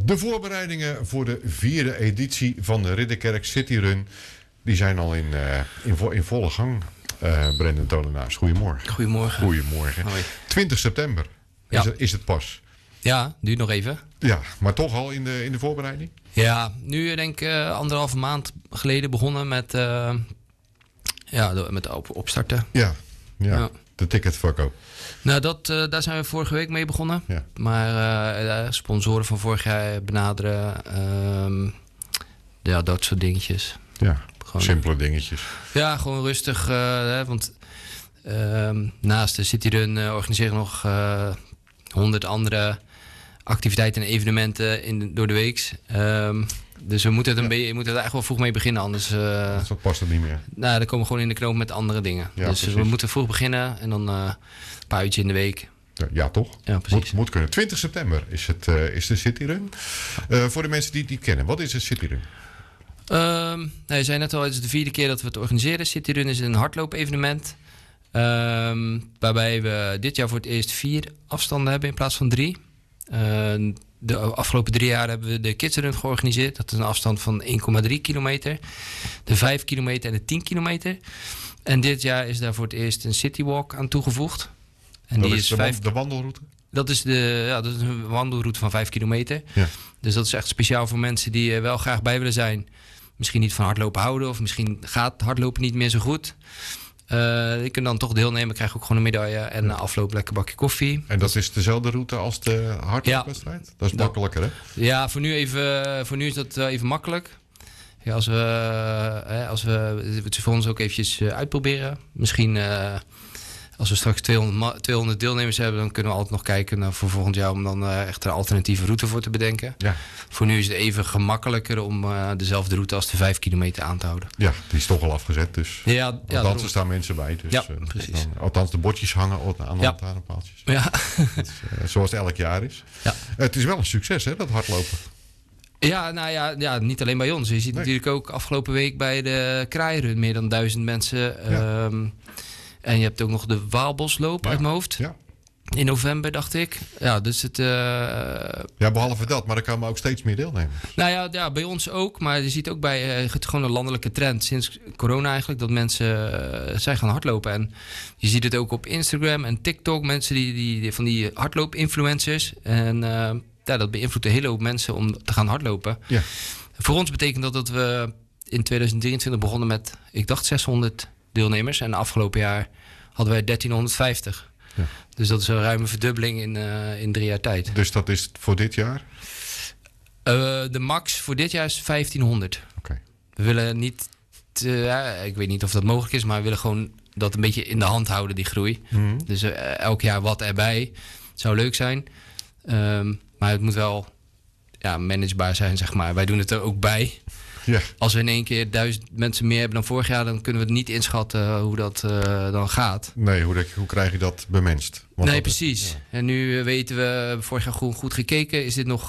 De voorbereidingen voor de 4e editie van de Ridderkerk City Run, die zijn al in volle gang. Brendan Tolenaars, goedemorgen. Goedemorgen. Goedemorgen. Hoi. 20 september is het pas. Ja, duurt nog even. Ja, maar toch al in de voorbereiding? Ja, nu denk ik 1,5 maand geleden begonnen met opstarten. Ja, de ticketverkoop. Nou, daar zijn we vorige week mee begonnen. Ja. Maar sponsoren van vorig jaar benaderen. Dat soort dingetjes. Ja, gewoon, simpele dingetjes. Ja, gewoon rustig. Want naast de City Run organiseren we nog 100 andere activiteiten en evenementen door de week. Dus we moeten er eigenlijk wel vroeg mee beginnen, anders Dat past het niet meer. Nou, dan komen we gewoon in de knoop met andere dingen. Ja, dus precies. we moeten vroeg beginnen en dan een paar uurtjes in de week. Ja, toch? Ja, precies. Moet kunnen. 20 september is de City Run. Voor de mensen die het niet kennen, wat is een City Run? Je zei net al, het is de 4e keer dat we het organiseren. City Run is een hardloop-evenement. Waarbij we dit jaar voor het eerst 4 afstanden hebben in plaats van 3. De afgelopen 3 jaar hebben we de Kids Run georganiseerd. Dat is een afstand van 1,3 kilometer. De 5 kilometer en de 10 kilometer. En dit jaar is daar voor het eerst een City Walk aan toegevoegd. En Dat die is de wandelroute? Dat is een wandelroute van 5 kilometer. Ja. Dus dat is echt speciaal voor mensen die wel graag bij willen zijn. Misschien niet van hardlopen houden, of misschien gaat hardlopen niet meer zo goed. Je kunt dan toch deelnemen, krijg ook gewoon een medaille en afloop lekker bakje koffie. En dat is dezelfde route als de hardloopwedstrijd? Ja. Dat is makkelijker, hè? Ja, voor nu is dat even makkelijk. Ja, als we het voor ons ook eventjes uitproberen. Misschien als we straks 200 deelnemers hebben, dan kunnen we altijd nog kijken voor volgend jaar om dan echt een alternatieve route voor te bedenken. Ja. Voor nu is het even gemakkelijker om dezelfde route als de 5 kilometer aan te houden. Ja, die is toch al afgezet, dus althans er staan mensen bij. Dus, ja, precies. Althans de bordjes hangen aan de lantaarnpaaltjes. Ja. Zoals het elk jaar is. Ja. Het is wel een succes, hè, dat hardlopen. Ja, nou ja, niet alleen bij ons. Je ziet natuurlijk ook afgelopen week bij de Kraairun meer dan 1000 mensen. Ja. En je hebt ook nog de Waalbosloop uit mijn hoofd. Ja. In november, dacht ik. Ja, dus het... Ja, behalve dat, maar er komen ook steeds meer deelnemers. Nou ja, bij ons ook. Maar je ziet ook bij het gewoon een landelijke trend sinds corona eigenlijk, dat mensen zijn gaan hardlopen. En je ziet het ook op Instagram en TikTok. Mensen die van die hardloop-influencers. En dat beïnvloedt een hele hoop mensen om te gaan hardlopen. Ja. Voor ons betekent dat we in 2023 begonnen met, ik dacht 600 deelnemers. En afgelopen jaar hadden wij 1350. Ja. Dus dat is een ruime verdubbeling in 3 jaar tijd. Dus dat is voor dit jaar? De max voor dit jaar is 1500. Okay. We willen niet... ik weet niet of dat mogelijk is, maar we willen gewoon dat een beetje in de hand houden, die groei. Mm-hmm. Dus elk jaar wat erbij. Het zou leuk zijn. Maar het moet wel managebaar zijn, zeg maar. Wij doen het er ook bij. Ja. Als we in één keer 1000 mensen meer hebben dan vorig jaar, dan kunnen we het niet inschatten hoe dat dan gaat. Nee, hoe krijg je dat bemenst? Want nee, precies. Ja. En nu weten we, vorig jaar goed gekeken, is dit nog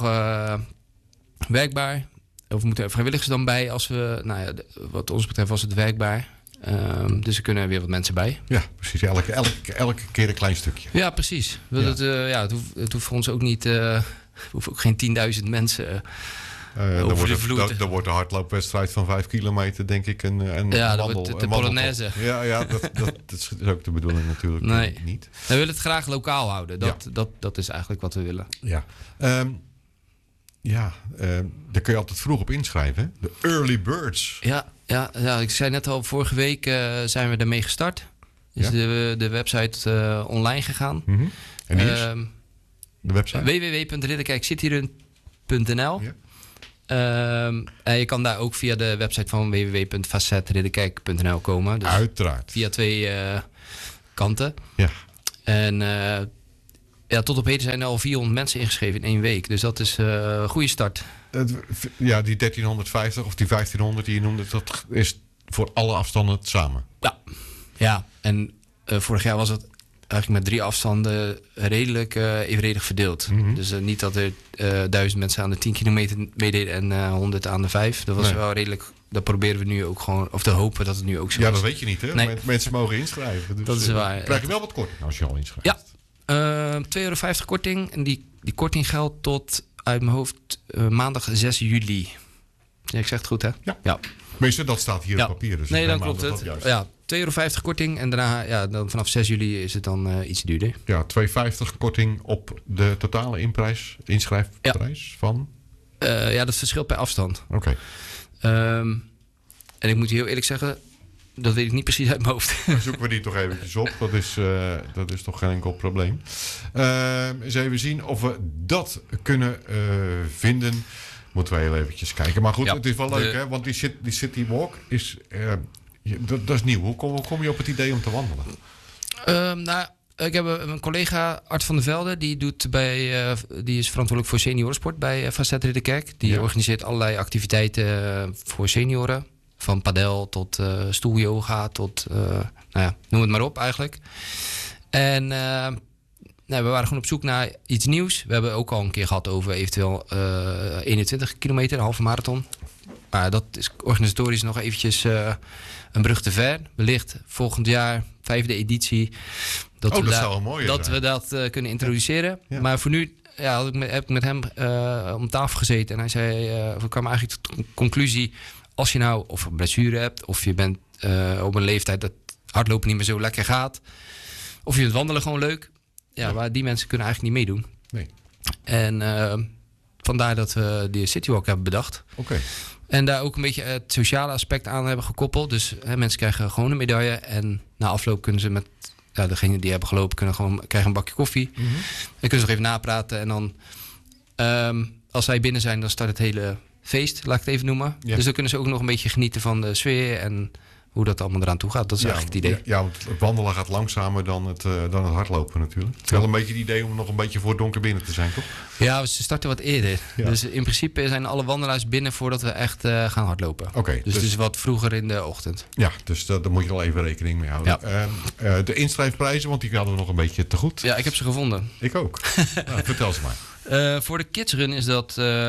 werkbaar? Of moeten er vrijwilligers dan bij? Als we, wat ons betreft was het werkbaar. Dus er kunnen er weer wat mensen bij. Ja, precies. Elke keer een klein stukje. Ja, precies. Ja. Het hoeft voor ons ook niet... hoeft ook geen 10.000 mensen... Dan wordt de hardloopwedstrijd van 5 kilometer, denk ik, een de Polonaise. Ja, dat is ook de bedoeling natuurlijk niet. We willen het graag lokaal houden. Dat is eigenlijk wat we willen. Ja. Daar kun je altijd vroeg op inschrijven, hè? De early birds. Ja, ik zei net al, vorige week zijn we ermee gestart. Is de website online gegaan. Mm-hmm. En die is? De website? www.ridderkerkcityRun.nl. Ja. En je kan daar ook via de website van www.facetridderkerk.nl komen. Dus uiteraard. Via 2 kanten. Ja. En tot op heden zijn er al 400 mensen ingeschreven in 1 week. Dus dat is een goede start. Ja, die 1350 of die 1500 die je noemde, dat is voor alle afstanden samen. Ja. En vorig jaar was het eigenlijk met 3 afstanden redelijk evenredig verdeeld. Mm-hmm. Dus niet dat er 1000 mensen aan de 10 kilometer meededen en 100 aan de 5. Dat was wel redelijk... Dat proberen we nu ook gewoon... Of te hopen dat het nu ook zo is. Ja, dat weet je niet, hè? Nee. Mensen mogen inschrijven. Dus, dat is waar. Krijg je wel wat korting als je al inschrijft. Ja. €2,50 korting. En die korting geldt tot uit mijn hoofd maandag 6 juli. Ja, ik zeg het goed, hè? Ja. Meestal, dat staat hier op papier. Dus nee, dan klopt het. Ja, €2,50 korting. En daarna, dan vanaf 6 juli is het dan iets duurder. Ja, €2,50 korting op de totale inschrijfprijs van? Ja, dat verschilt per afstand. Oké. En ik moet je heel eerlijk zeggen, dat weet ik niet precies uit mijn hoofd. Dan zoeken we die toch eventjes op. Dat is toch geen enkel probleem. Eens even zien of we dat kunnen vinden. Moeten we heel eventjes kijken. Maar goed, het is wel leuk, hè? Want die City Walk is... dat is nieuw. Hoe kom je op het idee om te wandelen? Ik heb een collega, Art van der Velde. Die is verantwoordelijk voor seniorensport bij Facet Ridderkerk. Die organiseert allerlei activiteiten voor senioren. Van padel tot stoelyoga tot... noem het maar op eigenlijk. En... we waren gewoon op zoek naar iets nieuws. We hebben ook al een keer gehad over eventueel 21 kilometer, een halve marathon. Maar dat is organisatorisch nog eventjes een brug te ver. Wellicht volgend jaar, 5e editie. Dat we dat kunnen introduceren. Ja. Maar voor nu heb ik met hem om tafel gezeten. En hij zei, we kwamen eigenlijk tot de conclusie... als je nou of een blessure hebt... of je bent op een leeftijd dat hardlopen niet meer zo lekker gaat... of je vindt wandelen gewoon leuk... Ja, maar die mensen kunnen eigenlijk niet meedoen. Nee. En vandaar dat we die Citywalk hebben bedacht. Oké. En daar ook een beetje het sociale aspect aan hebben gekoppeld. Dus mensen krijgen gewoon een medaille. En na afloop kunnen ze met degene die hebben gelopen... krijgen een bakje koffie. Mm-hmm. En kunnen ze nog even napraten. En dan, als zij binnen zijn, dan start het hele feest. Laat ik het even noemen. Ja. Dus dan kunnen ze ook nog een beetje genieten van de sfeer... en hoe dat allemaal eraan toe gaat. Dat is eigenlijk het idee. Ja, want het wandelen gaat langzamer dan het hardlopen natuurlijk. Het is wel een beetje het idee om nog een beetje voor donker binnen te zijn, toch? Ja, ze starten wat eerder. Ja. Dus in principe zijn alle wandelaars binnen voordat we echt gaan hardlopen. Okay, dus het is wat vroeger in de ochtend. Ja, dus daar moet je wel even rekening mee houden. Ja. De inschrijfprijzen, want die hadden we nog een beetje te goed. Ja, ik heb ze gevonden. Ik ook. Vertel ze maar. Voor de kidsrun is dat...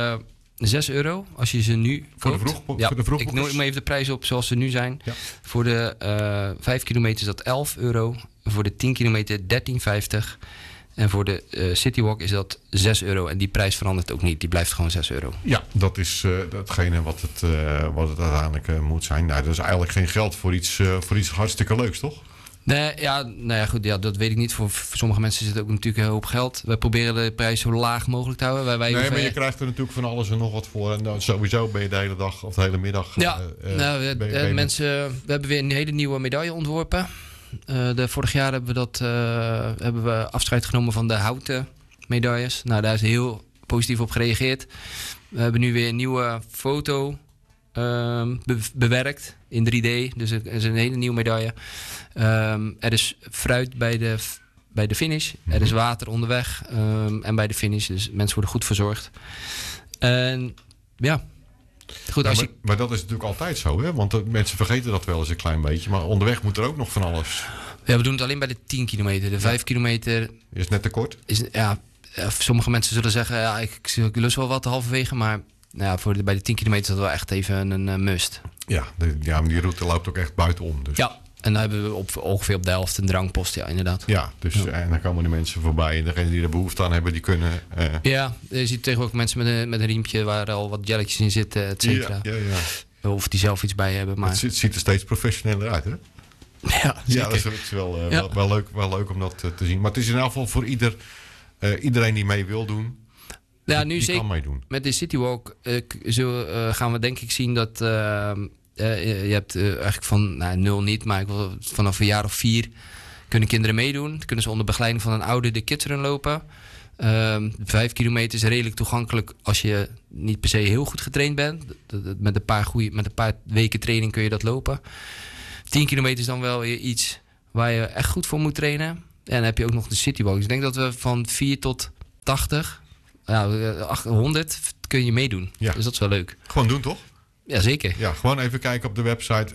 €6 als je ze nu koopt. Voor de vroegboekers? Ik noem even de prijzen op zoals ze nu zijn. Ja. Voor de 5 kilometer is dat €11. Voor de 10 kilometer €13,50. En voor de Citywalk is dat €6. En die prijs verandert ook niet. Die blijft gewoon €6. Ja, dat is datgene wat het uiteindelijk moet zijn. Nou, dat is eigenlijk geen geld voor iets hartstikke leuks, toch? Nee, goed, dat weet ik niet. Voor sommige mensen is het ook natuurlijk een hoop geld. Wij proberen de prijs zo laag mogelijk te houden. Maar je krijgt er natuurlijk van alles en nog wat voor. En dan sowieso ben je de hele dag of de hele middag... we hebben weer een hele nieuwe medaille ontworpen. Vorig jaar hebben we afscheid genomen van de houten medailles. Nou, daar is heel positief op gereageerd. We hebben nu weer een nieuwe foto... bewerkt in 3D. Dus het is een hele nieuwe medaille. Er is fruit bij de finish. Er is water onderweg. En bij de finish. Dus mensen worden goed verzorgd. En ja... Goed, maar dat is natuurlijk altijd zo, hè? Want mensen vergeten dat wel eens een klein beetje. Maar onderweg moet er ook nog van alles. Ja, we doen het alleen bij de 10 kilometer. De 5 kilometer... Is net te kort? Sommige mensen zullen zeggen... ik lust wel wat halverwege, maar... bij de 10 kilometer is dat wel echt even een must. Ja, maar die route loopt ook echt buitenom. Dus. Ja, en dan hebben we ongeveer op de helft een drankpost, ja, inderdaad. Ja, dus en dan komen de mensen voorbij. En degenen die er behoefte aan hebben, die kunnen... Ja, je ziet tegenwoordig mensen met een riempje waar al wat jelletjes in zitten, et cetera. Ja. Of die zelf iets bij hebben. Maar... Het ziet er steeds professioneler uit, hè? Ja, zeker. Ja, dat is wel leuk om dat te zien. Maar het is in ieder geval voor iedereen die mee wil doen... Ja, nu zeker kan meedoen. Met de Citywalk gaan we denk ik zien dat je hebt eigenlijk van 0 niet, maar vanaf een jaar of 4 kunnen kinderen meedoen. Kunnen ze onder begeleiding van een ouder de kidsrun lopen. 5 kilometer is redelijk toegankelijk als je niet per se heel goed getraind bent. Met een paar weken training kun je dat lopen. 10 kilometer is dan wel weer iets waar je echt goed voor moet trainen. En dan heb je ook nog de Citywalk. Dus ik denk dat we van 4 tot 80... 100 kun je meedoen. Ja. Dus dat is wel leuk. Gewoon doen, toch? Jazeker. Ja, gewoon even kijken op de website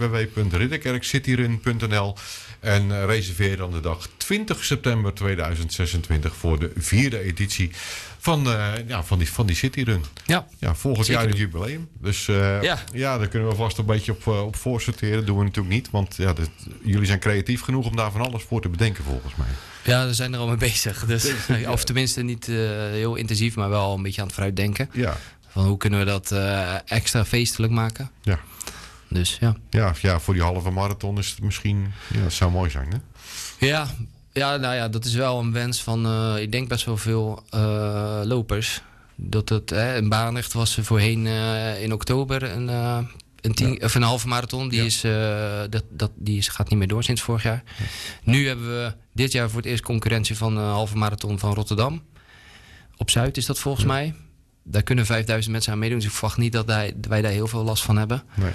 www.ridderkerkcityrun.nl en reserveer dan de dag 20 september 2026 voor de 4e editie van die Cityrun. Ja, volgend jaar het jubileum. Dus daar kunnen we vast een beetje op voorsorteren. Dat doen we natuurlijk niet, want jullie zijn creatief genoeg om daar van alles voor te bedenken volgens mij. Ja, we zijn er al mee bezig. Dus, of tenminste niet heel intensief, maar wel een beetje aan het vooruitdenken. Ja. Van hoe kunnen we dat extra feestelijk maken? Ja. Dus ja, voor die halve marathon is het misschien... Ja, dat zou mooi zijn, hè? Ja, dat is wel een wens van... ik denk best wel veel lopers. Dat het in Barendrecht was voorheen in oktober een halve marathon. Die gaat niet meer door sinds vorig jaar. Ja. Nu hebben we dit jaar voor het eerst concurrentie van een halve marathon van Rotterdam. Op Zuid is dat volgens mij. Daar kunnen 5000 mensen aan meedoen. Dus ik verwacht niet dat wij daar heel veel last van hebben. Nee.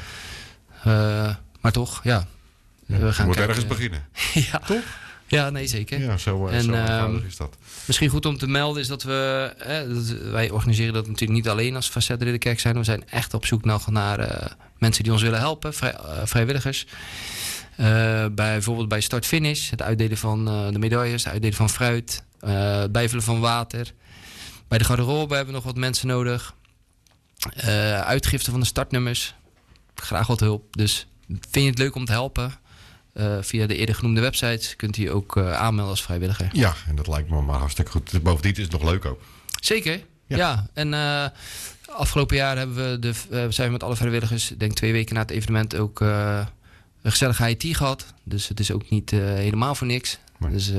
Maar toch, we gaan moet ergens beginnen. Ja. Toch? Ja, nee, zeker. Ja, zo eenvoudig is dat. Misschien goed om te melden is dat wij organiseren dat natuurlijk niet alleen als Facet Ridderkerk zijn. We zijn echt op zoek naar mensen die ons willen helpen, vrijwilligers. Bijvoorbeeld bij start-finish, het uitdelen van de medailles, het uitdelen van fruit, het bijvullen van water. Bij de garderobe hebben we nog wat mensen nodig. Uitgifte van de startnummers. Graag wat hulp. Dus vind je het leuk om te helpen? Via de eerder genoemde websites kunt u ook aanmelden als vrijwilliger. Ja, en dat lijkt me maar hartstikke goed. Bovendien is het nog leuk ook. Zeker, ja. En afgelopen jaar zijn we met alle vrijwilligers... denk 2 weken na het evenement ook een gezellige IT gehad. Dus het is ook niet helemaal voor niks. Nee. Dus,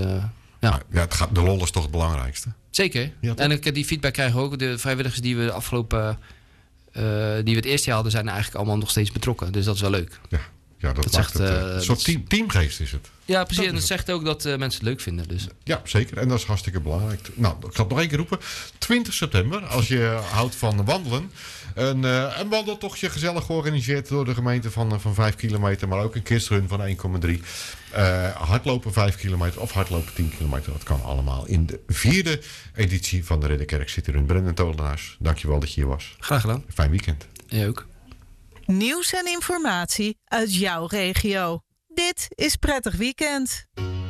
de lol is toch het belangrijkste? Zeker. Ja, en die feedback krijgen we ook. De vrijwilligers die we de afgelopen... die we het eerste jaar hadden, zijn eigenlijk allemaal nog steeds betrokken. Dus dat is wel leuk. Ja, dat zegt een soort teamgeest is het. Ja, precies. En dat zegt ook dat mensen het leuk vinden. Dus. Ja, zeker. En dat is hartstikke belangrijk. Nou, ik zal het nog 1 keer roepen. 20 september, als je houdt van wandelen. Een wandeltochtje gezellig georganiseerd door de gemeente van 5 kilometer. Maar ook een kidsrun van 1,3. Hardlopen 5 kilometer of hardlopen 10 kilometer. Dat kan allemaal in de 4e editie van de Ridderkerk Cityrun. Brendan Tolenaars, dankjewel dat je hier was. Graag gedaan. Fijn weekend. Jij ook. Nieuws en informatie uit jouw regio. Dit is Prettig Weekend.